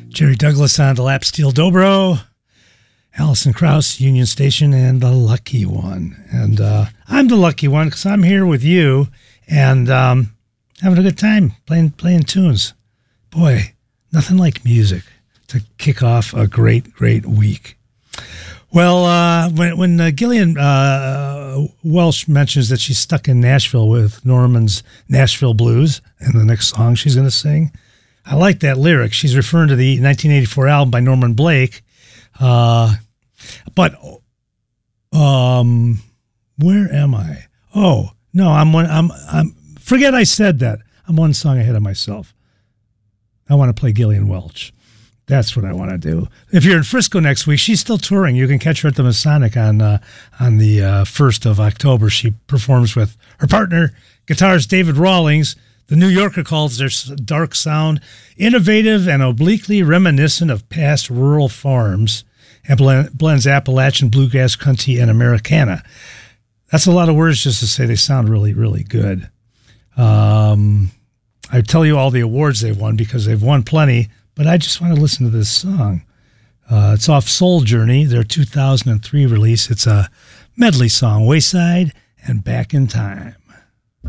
Jerry Douglas on the Lap Steel Dobro, Alison Krauss, Union Station, and The Lucky One. And I'm the lucky one because I'm here with you and having a good time playing tunes. Boy, nothing like music to kick off a great week. Well, when Gillian Welch mentions that she's stuck in Nashville with Norman's Nashville Blues in the next song she's going to sing, I like that lyric. She's referring to the 1984 album by Norman Blake. But where am I? Oh, no, I'm forget I said that. I'm one song ahead of myself. I want to play Gillian Welch. That's what I want to do. If you're in Frisco next week, she's still touring. You can catch her at the Masonic on the 1st of October. She performs with her partner, guitarist David Rawlings. The New Yorker calls their dark sound innovative and obliquely reminiscent of past rural farms and blends Appalachian, bluegrass, country, and Americana. That's a lot of words just to say they sound really, really good. I tell you all the awards they've won because they've won plenty, but I just want to listen to this song. It's off Soul Journey, their 2003 release. It's a medley song, Wayside and Back in Time.